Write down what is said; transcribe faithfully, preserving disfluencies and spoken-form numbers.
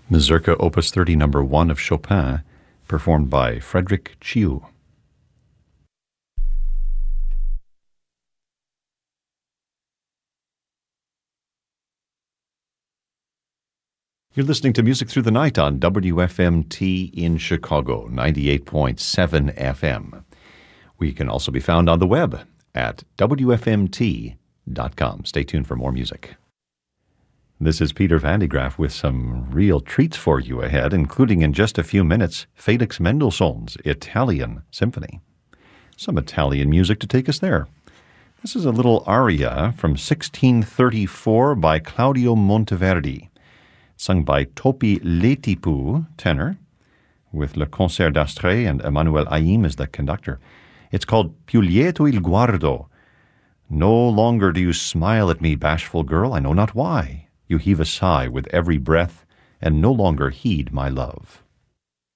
Mazurka Opus thirty, number one of Chopin, performed by Frédéric Chioux. You're listening to Music Through the Night on W F M T in Chicago, ninety-eight point seven F M. We can also be found on the web at W F M T dot com. Stay tuned for more music. This is Peter Van de Graaff with some real treats for you ahead, including in just a few minutes, Felix Mendelssohn's Italian Symphony. Some Italian music to take us there. This is a little aria from sixteen thirty-four by Claudio Monteverdi, sung by Topi Letipu, tenor, with Le Concert d'Astrée and Emmanuel Haïm as the conductor. It's called Più lieto il guardo. No longer do you smile at me, bashful girl, I know not why. You heave a sigh with every breath, and no longer heed my love.